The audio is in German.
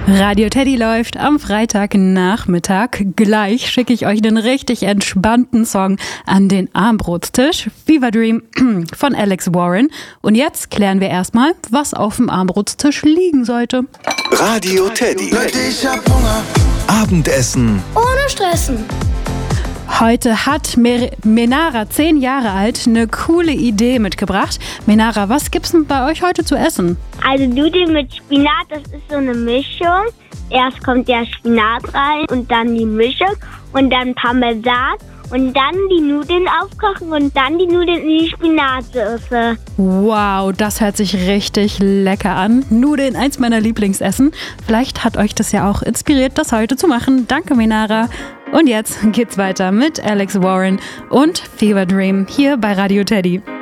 Radio Teddy läuft am Freitagnachmittag. Gleich schicke ich euch den richtig entspannten Song an den Armbrotstisch. Fever Dream von Alex Warren. Und jetzt klären wir erstmal, was auf dem Armbrotstisch liegen sollte. Radio Teddy. Leute, ich hab Hunger. Abendessen. Ohne Stressen. Heute hat Menara, 10 Jahre alt, eine coole Idee mitgebracht. Menara, was gibt's denn bei euch heute zu essen? Also Nudeln mit Spinat, das ist so eine Mischung. Erst kommt der Spinat rein und dann die Mischung und dann Parmesan und dann die Nudeln aufkochen und dann die Nudeln in die Spinatsauce. Wow, das hört sich richtig lecker an. Nudeln, eins meiner Lieblingsessen. Vielleicht hat euch das ja auch inspiriert, das heute zu machen. Danke, Menara. Und jetzt geht's weiter mit Alex Warren und Fever Dream hier bei Radio Teddy.